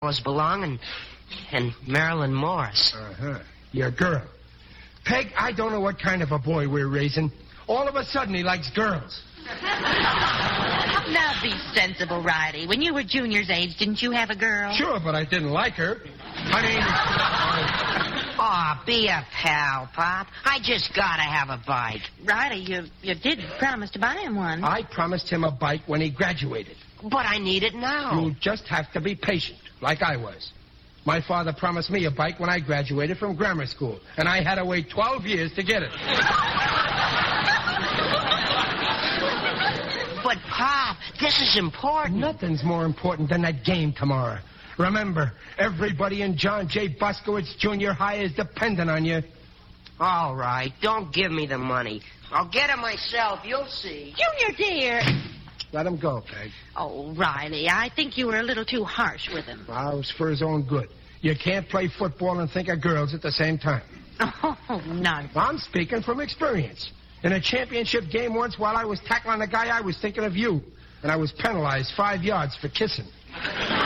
belong and Marilyn Morris. Uh-huh. Your girl. Peg, I don't know what kind of a boy we're raising. All of a sudden, he likes girls. Now be sensible, Riley. When you were Junior's age, didn't you have a girl? Sure, but I didn't like her. I mean... Aw, be a pal, Pop. I just gotta have a bike. Riley, you did promise to buy him one. I promised him a bike when he graduated. But I need it now. You just have to be patient, like I was. My father promised me a bike when I graduated from grammar school, and I had to wait 12 years to get it. But, Pop, this is important. Nothing's more important than that game tomorrow. Remember, everybody in John J. Boskowitz Junior High is dependent on you. All right, don't give me the money. I'll get it myself, you'll see. Junior, dear. Let him go, Peg. Oh, Riley, I think you were a little too harsh with him. Well, it was for his own good. You can't play football and think of girls at the same time. Oh, nonsense. I'm speaking from experience. In a championship game once, while I was tackling a guy, I was thinking of you. And I was penalized 5 yards for kissing.